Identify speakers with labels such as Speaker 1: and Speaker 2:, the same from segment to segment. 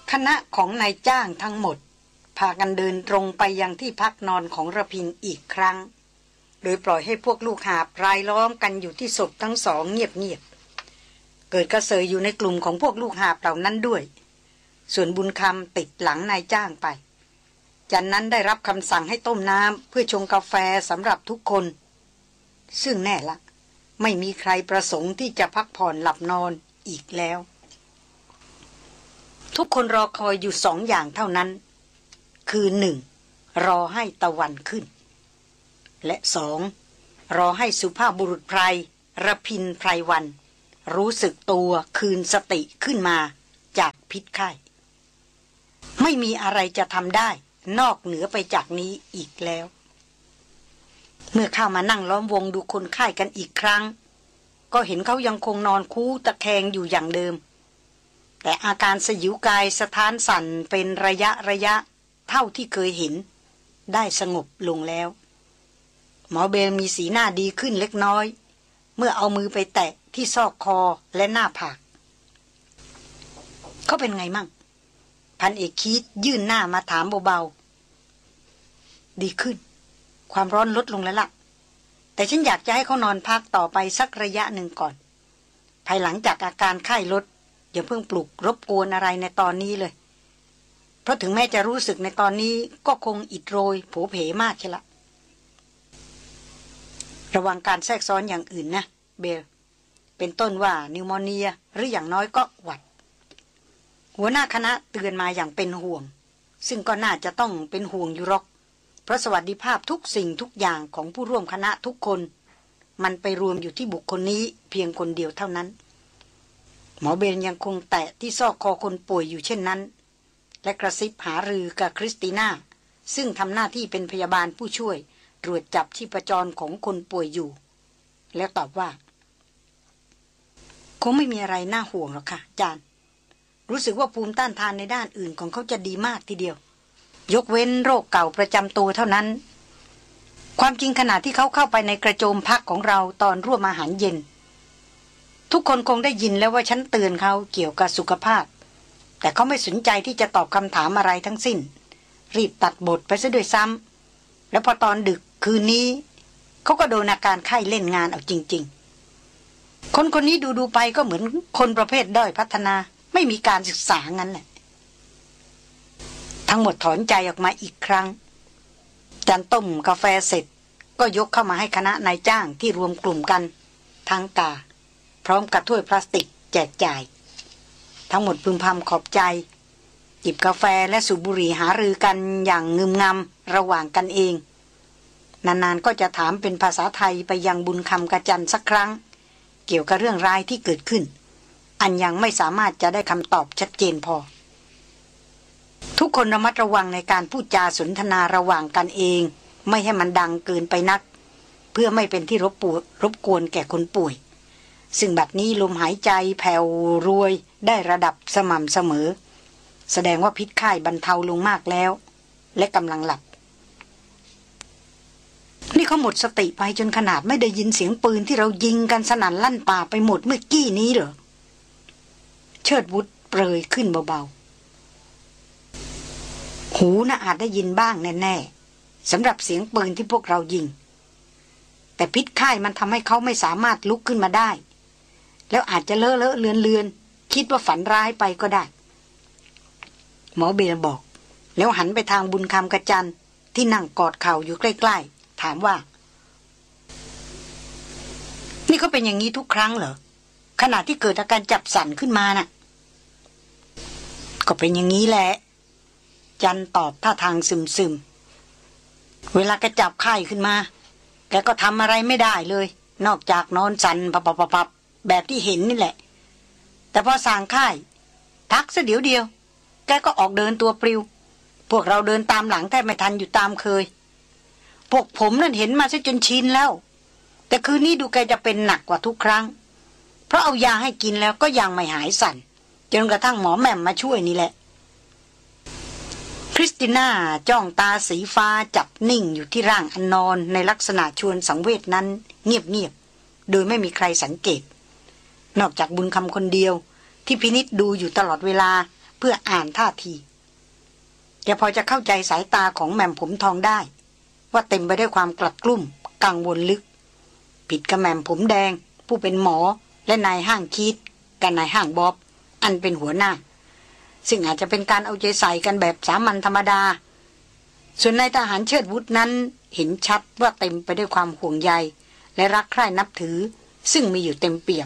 Speaker 1: คณะของนายจ้างทั้งหมดพากันเดินตรงไปยังที่พักนอนของระพินอีกครั้งโดยปล่อยให้พวกลูกหาบรายล้อมกันอยู่ที่ศพทั้งสองเงียบๆเกิดกระเสยอยู่ในกลุ่มของพวกลูกหาบเหล่านั้นด้วยส่วนบุญคำติดหลังนายจ้างไปจันนั้นได้รับคำสั่งให้ต้มน้ำเพื่อชงกาแฟสำหรับทุกคนซึ่งแน่ละไม่มีใครประสงค์ที่จะพักผ่อนหลับนอนอีกแล้วทุกคนรอคอยอยู่2 อย่างเท่านั้นคือ 1. รอให้ตะวันขึ้นและ 2. รอให้สุภาพบุรุษไพรระพินไพรวันรู้สึกตัวคืนสติขึ้นมาจากพิษไข้ไม่มีอะไรจะทำได้นอกเหนือไปจากนี้อีกแล้วเมื่อเข้ามานั่งล้อมวงดูคนไข้กันอีกครั้งก็เห็นเขายังคงนอนคูตะแคงอยู่อย่างเดิมแต่อาการสยิวกายสะท้านสั่นเป็นระยะเท่าที่เคยเห็นได้สงบลงแล้วหมอเบลมีสีหน้าดีขึ้นเล็กน้อยเมื่อเอามือไปแตะที่ซอกคอและหน้าผากเขาเป็นไงมั่งพันเอกคีดยื่นหน้ามาถามเบาๆดีขึ้นความร้อนลดลงแล้วล่ะแต่ฉันอยากจะให้เขานอนพักต่อไปสักระยะหนึ่งก่อนภายหลังจากอาการไข้ลดอย่าเพิ่งปลุกรบกวนอะไรในตอนนี้เลยเพราะถึงแม้จะรู้สึกในตอนนี้ก็คงอิดโรยโผเพมากใช่ละระวังการแทรกซ้อนอย่างอื่นนะเบลเป็นต้นว่านิวโมเนียหรืออย่างน้อยก็หวัดหัวหน้าคณะเตือนมาอย่างเป็นห่วงซึ่งก็น่าจะต้องเป็นห่วงอยู่หรอกเพราะสวัสดิภาพทุกสิ่งทุกอย่างของผู้ร่วมคณะทุกคนมันไปรวมอยู่ที่บุคคลนี้เพียงคนเดียวเท่านั้นหมอเบนยังคงแตะที่ซอกคอคนป่วยอยู่เช่นนั้นและกระซิบหารือกับคริสติน่าซึ่งทำหน้าที่เป็นพยาบาลผู้ช่วยตรวจจับชีพจรของคนป่วยอยู่แล้วตอบว่าคงไม่มีอะไรน่าห่วงหรอกค่ะอาจารย์รู้สึกว่าภูมิต้านทานในด้านอื่นของเขาจะดีมากทีเดียวยกเว้นโรคเก่าประจำตัวเท่านั้นความจริงขณะที่เขาเข้าไปในกระโจมพักของเราตอนร่วมอาหารเย็นทุกคนคงได้ยินแล้วว่าฉันเตือนเขาเกี่ยวกับสุขภาพแต่เขาไม่สนใจที่จะตอบคำถามอะไรทั้งสิ้นรีบตัดบทไปซะด้วยซ้ำแล้วพอตอนดึกคืนนี้เขาก็โดนอาการไข้เล่นงานเอาจริงๆคนนี้ดูไปก็เหมือนคนประเภทด้อยพัฒนาไม่มีการศึกษางั้นแหละทั้งหมดถอนใจออกมาอีกครั้งจันต้มกาแฟเสร็จก็ยกเข้ามาให้คณะนายจ้างที่รวมกลุ่มกันทั้งกาพร้อมกับถ้วยพลาสติกแจกจ่ายทั้งหมดพึมพำขอบใจจิบกาแฟและสูบบุหรี่หารือกันอย่างงึมงำระหว่างกันเองนานๆก็จะถามเป็นภาษาไทยไปยังบุญคำกระจันสักครั้งเกี่ยวกับเรื่องร้ายที่เกิดขึ้นอันยังไม่สามารถจะได้คำตอบชัดเจนพอทุกคนระมัดระวังในการพูดจาสนทนาระหว่างกันเองไม่ให้มันดังเกินไปนักเพื่อไม่เป็นที่รบกวนแก่คนป่วยซึ่งบัดนี้ลมหายใจแผ่วรวยได้ระดับสม่ำเสมอแสดงว่าพิษไข้บรรเทาลงมากแล้วและกำลังหลับนี่เขาหมดสติไปจนขนาดไม่ได้ยินเสียงปืนที่เรายิงกันสนั่นลั่นป่าไปหมดเมื่อกี้นี้เหรอเชิดวุฒเปรยขึ้นเบาๆหูน่ะอาจได้ยินบ้างแน่ๆสำหรับเสียงปืนที่พวกเรายิงแต่พิษไข้มันทำให้เขาไม่สามารถลุกขึ้นมาได้แล้วอาจจะเลอะเลือนคิดว่าฝันร้ายไปก็ได้หมอเบลบอกแล้วหันไปทางบุญคำกระจันที่นั่งกอดเข่าอยู่ใกล้ๆถามว่านี่เขาเป็นอย่างนี้ทุกครั้งเหรอขณะที่เกิดอาการจับสั่นขึ้นมาน่ะก็เป็นอย่างนี้แหละจันตอบท่าทางซึมๆเวลาแกจับไข้ขึ้นมาแกก็ทำอะไรไม่ได้เลยนอกจากนอนสั่นปับแบบที่เห็นนี่แหละแต่พอสั่งไข้พักซะเดี๋ยวเดียวแกก็ออกเดินตัวปลิวพวกเราเดินตามหลังแทบไม่ทันอยู่ตามเคยพวกผมนั่นเห็นมาซะจนชินแล้วแต่คืนนี้ดูแกจะเป็นหนักกว่าทุกครั้งเพราะเอายาให้กินแล้วก็ยังไม่หายสั่นจนกระทั่งหมอแหม่มมาช่วยนี่แหละคริสติน่าจ้องตาสีฟ้าจับนิ่งอยู่ที่ร่างอันนอนในลักษณะชวนสังเวชนั้นเงียบๆโดยไม่มีใครสังเกตนอกจากบุญคำคนเดียวที่พินิจดูอยู่ตลอดเวลาเพื่ออ่านท่าทีแกพอจะเข้าใจสายตาของแหม่มผมทองได้ว่าเต็มไปด้วยความกลัดกลุ้มกังวลลึกผิดกับแหม่มผมแดงผู้เป็นหมอและนายห้างคิดกับนายห้างบ๊อบอันเป็นหัวหน้าซึ่งอาจจะเป็นการเอาใจใส่กันแบบสามัญธรรมดาส่วนนายทหารเชิดวุฒินั้นเห็นชัดว่าเต็มไปด้วยความห่วงใยและรักใคร่นับถือซึ่งมีอยู่เต็มเปี่ยม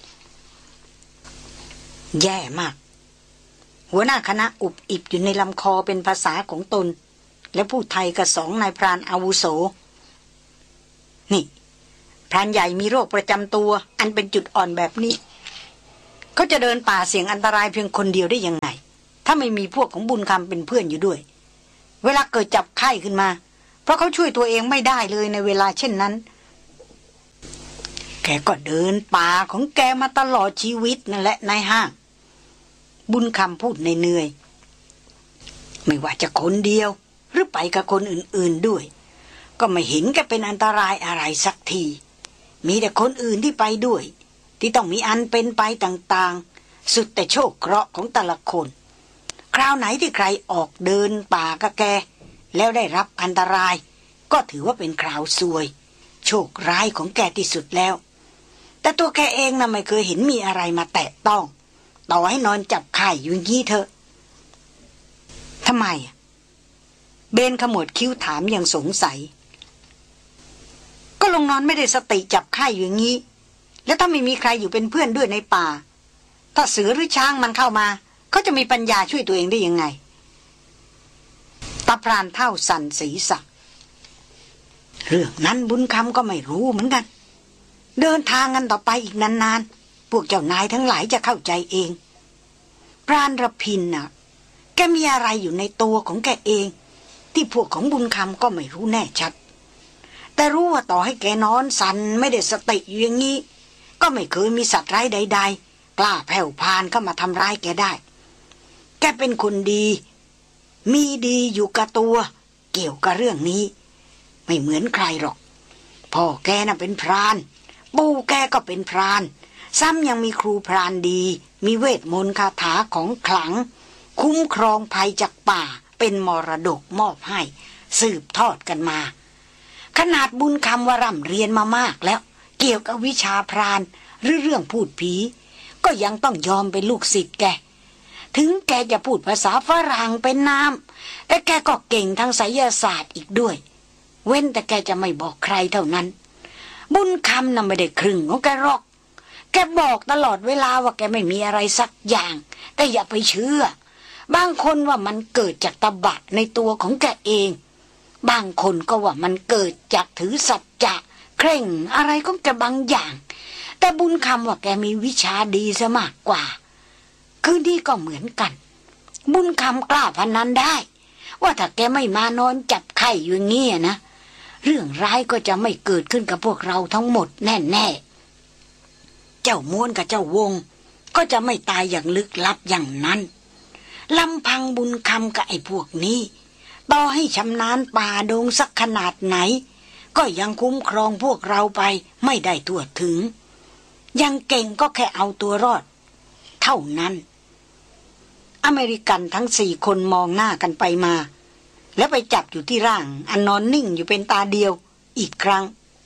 Speaker 1: แย่มากหัวหน้าคณะอุบอิบอยู่ในลำคอเป็นภาษาของตนและผู้ไทยกับสองนายพรานอาวุโสนี่พรานใหญ่มีโรคประจำตัวอันเป็นจุดอ่อนแบบนี้เขาจะเดินป่าเสี่ยงอันตรายเพียงคนเดียวได้ยังไงถ้าไม่มีพวกของบุญคำเป็นเพื่อนอยู่ด้วยเวลาเกิดจับไข้ขึ้นมาเพราะเขาช่วยตัวเองไม่ได้เลยในเวลาเช่นนั้นแกก็เดินป่าของแกมาตลอดชีวิตนั่นแหละนายห้างบุญคำพูดเหนื่อยไม่ว่าจะคนเดียวหรือไปกับคนอื่นๆด้วยก็ไม่เห็นแกเป็นอันตรายอะไรสักทีมีแต่คนอื่นที่ไปด้วยที่ต้องมีอันเป็นไปต่างๆสุดแต่โชคเคราะห์ของแต่ละคนคราวไหนที่ใครออกเดินป่ากับแกแล้วได้รับอันตรายก็ถือว่าเป็นคราวซวยโชคร้ายของแกที่สุดแล้วแต่ตัวแกเองน่ะไม่เคยเห็นมีอะไรมาแตะต้องต่อให้นอนจับไข่อยู่งี้เถอะทำไมเบนขมวดคิ้วถามอย่างสงสัยก็ลงนอนไม่ได้สติจับไข่อยู่งี้แล้วถ้าไม่มีใครอยู่เป็นเพื่อนด้วยในป่าถ้าเสือหรือช้างมันเข้ามาเขาจะมีปัญญาช่วยตัวเองได้ยังไงตาพรานเท่าสั่นศีรษะเรื่องนั้นบุญคำก็ไม่รู้เหมือนกันเดินทางกันต่อไปอีกนานๆพวกเจ้านายทั้งหลายจะเข้าใจเองพรานระพินน่ะแกมีอะไรอยู่ในตัวของแกเองที่พวกของบุญคำก็ไม่รู้แน่ชัดแต่รู้ว่าต่อให้แกนอนสั่นไม่ได้สติอยู่อย่างนี้ก็ไม่เคยมีสัตว์ร้ายใดๆกล้าแผ่วพานเข้ามาทำร้ายแกได้แกเป็นคนดีมีดีอยู่กับตัวเกี่ยวกับเรื่องนี้ไม่เหมือนใครหรอกพ่อแกน่ะเป็นพรานปู่แกก็เป็นพรานซ้ำยังมีครูพรานดีมีเวทมนต์คาถาของขลังคุ้มครองภัยจากป่าเป็นมรดกมอบให้สืบทอดกันมาขนาดบุญคำว่าร่ำเรียนมามากแล้วเกี่ยวกับวิชาพรานหรือเรื่องพูดผีก็ยังต้องยอมเป็นลูกศิษย์แกถึงแกจะพูดภาษาฝรั่งเป็นน้ำแต่แกก็เก่งทางไสยศาสตร์อีกด้วยเว้นแต่แกจะไม่บอกใครเท่านั้นบุญคำน่ะไม่ได้ครึ่งของแกหรอกแกบอกตลอดเวลาว่าแกไม่มีอะไรสักอย่างแต่อย่าไปเชื่อบางคนว่ามันเกิดจากตบะในตัวของแกเองบางคนก็ว่ามันเกิดจากถือสัจจะเคร่งอะไรของแกบางอย่างแต่บุญคำว่าแกมีวิชาดีซะมากกว่าคือนี่ก็เหมือนกันบุญคำกล้าพนันได้ว่าถ้าแกไม่มานอนจับไข่อยู่เงี้ยนะเรื่องร้ายก็จะไม่เกิดขึ้นกับพวกเราทั้งหมดแน่ๆเจ้าม้วนกับเจ้าวงก็จะไม่ตายอย่างลึกลับอย่างนั้นลำพังบุญคำกับไอ้พวกนี้ต่อให้ชำนาญป่าดงสักขนาดไหนก็ยังคุ้มครองพวกเราไปไม่ได้ทั่วถึงยังเก่งก็แค่เอาตัวรอดเท่านั้นอเมริกันทั้ง4 คนมองหน้ากันไปมาแล้วไปจับอยู่ที่ร่างอันนอนนิ่งอยู่เป็นตาเดียวอีกครั้ง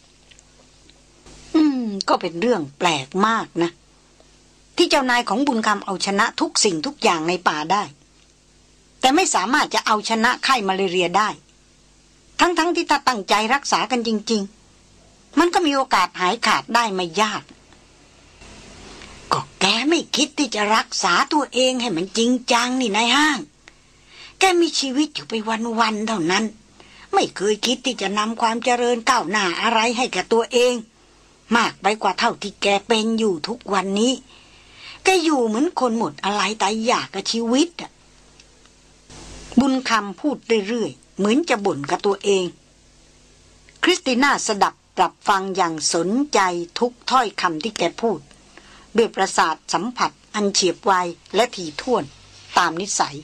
Speaker 1: ก็เป็นเรื่องแปลกมากนะที่เจ้านายของบุญคำเอาชนะทุกสิ่งทุกอย่างในป่าได้แต่ไม่สามารถจะเอาชนะไข้มาลาเรียได้ทั้งที่ถ้าตั้งใจรักษากันจริงๆมันก็มีโอกาสหายขาดได้ไม่ยากก็แกไม่คิดที่จะรักษาตัวเองให้มันจริงจังนี่นายห้างแกมีชีวิตอยู่ไปวันๆเท่านั้นไม่เคยคิดที่จะนำความเจริญก้าวหน้าอะไรให้แก่ตัวเองมากไปกว่าเท่าที่แกเป็นอยู่ทุกวันนี้แกอยู่เหมือนคนหมดอะไรตายอยากกับชีวิตบุญคำพูดเรื่อยๆเหมือนจะบ่นกับตัวเองคริสติน่าสดับรับฟังอย่างสนใจทุกถ้อยคำที่แกพูดด้วยประสาทสัมผัสอันเฉียบไวและถี่ถ้วนตามนิสัย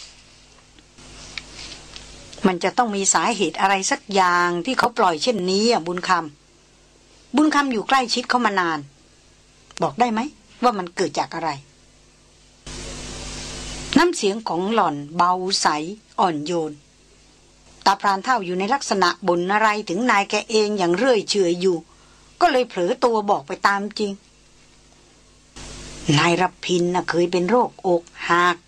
Speaker 1: มันจะต้องมีสาเหตุอะไรสักอย่างที่เขาปล่อยเช่นนี้บุญคำอยู่ใกล้ชิดเขามานานบอกได้ไหมว่ามันเกิดจากอะไรน้ำเสียงของหล่อนเบาใสอ่อนโยนตาพรานเฒ่าอยู่ในลักษณะบ่นอะไรถึงนายแกเองอย่างเรื่อยเฉยอยู่ก็เลยเผลอตัวบอกไปตามจริงนายรพินน่ะเคยเป็นโรคอกหัก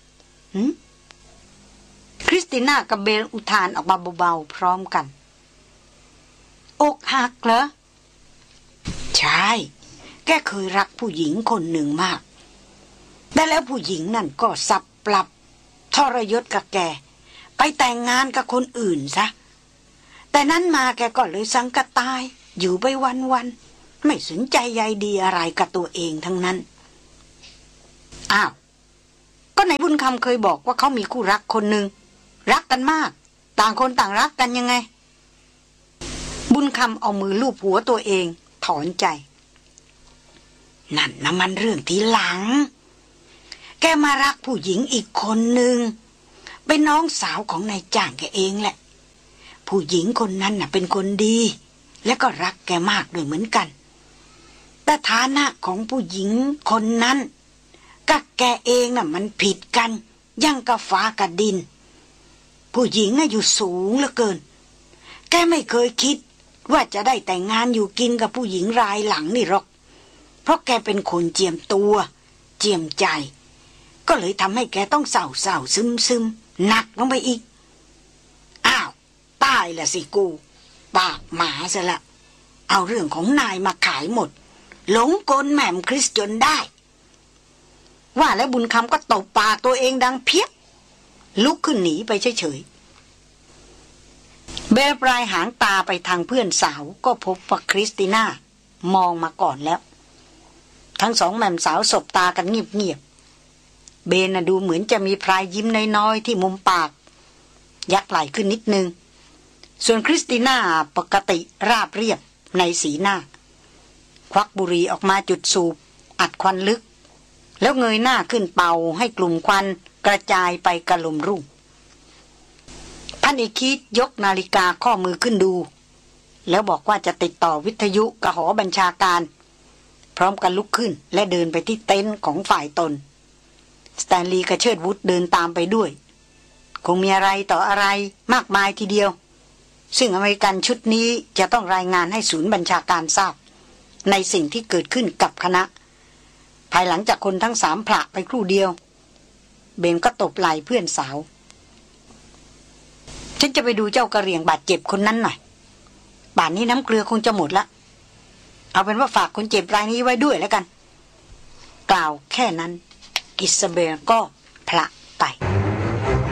Speaker 1: คริสติน่ากับเบลอุทานออกมาเบาๆพร้อมกันอกหักเหรอใช่แกเคยรักผู้หญิงคนหนึ่งมากแต่แล้วผู้หญิงนั่นก็สับปรับทรยศกับแกไปแต่งงานกับคนอื่นซะแต่นั้นมาแกก็เลยสังกตายอยู่ไปวันๆไม่สนใจใยดีอะไรกับตัวเองทั้งนั้นอ้าวก็ไหนบุญคำเคยบอกว่าเขามีคู่รักคนหนึ่งรักกันมากต่างคนต่างรักกันยังไงบุญคำเอามือลูบหัวตัวเองถอนใจนั่นนะมันเรื่องทีหลังแกมารักผู้หญิงอีกคนหนึ่งเป็นน้องสาวของนายจ้างแกเองแหละผู้หญิงคนนั้นน่ะเป็นคนดีและก็รักแกมากด้วยเหมือนกันแต่ฐานะของผู้หญิงคนนั้นกับแกเองน่ะมันผิดกันยังกับฟ้ากับดินผู้หญิงน่ะอยู่สูงเหลือเกินแกไม่เคยคิดว่าจะได้แต่งงานอยู่กินกับผู้หญิงรายหลังนี่หรอกเพราะแกเป็นคนเจียมตัวเจียมใจก็เลยทำให้แกต้องเศร้าซึมหนักลงไปอีกอ้าวตายละสิกูปากหมาซะละเอาเรื่องของนายมาขายหมดหลงกลแหม่มคริสจนได้ว่าแล้วบุญคำก็ตบปากตัวเองดังเพี้ยลุกขึ้นหนีไปเฉยๆเบลปลายหางตาไปทางเพื่อนสาวก็พบว่าคริสติน่ามองมาก่อนแล้วทั้งสองแม่มสาวสบตากันเงียบๆเบนน่ะดูเหมือนจะมีพรายยิ้มน้อยๆที่มุมปากยักไหล่ขึ้นนิดนึงส่วนคริสติน่าปกติราบเรียบในสีหน้าควักบุหรี่ออกมาจุดสูบอัดควันลึกแล้วเงยหน้าขึ้นเป่าให้กลุ่มควันกระจายไปกระลมรุ่งพันเอกคิดยกนาฬิกาข้อมือขึ้นดูแล้วบอกว่าจะติดต่อวิทยุกับหอบัญชาการพร้อมกันลุกขึ้นและเดินไปที่เต็นท์ของฝ่ายตนสแตนลีย์กับเชิดวุฒเดินตามไปด้วยคงมีอะไรต่ออะไรมากมายทีเดียวซึ่งอเมริกันชุดนี้จะต้องรายงานให้ศูนย์บัญชาการทราบในสิ่งที่เกิดขึ้นกับคณะภายหลังจากคนทั้งสามผละไปครู่เดียวเบนก็ตบไหล่เพื่อนสาวฉันจะไปดูเจ้ากระเหรี่ยงบาดเจ็บคนนั้นหน่อยป่านนี้น้ำเกลือคงจะหมดละเอาเป็นว่าฝากคนเจ็บรายนี้ไว้ด้วยแล้วกันกล่าวแค่นั้นอิซาเบลก็ผละไป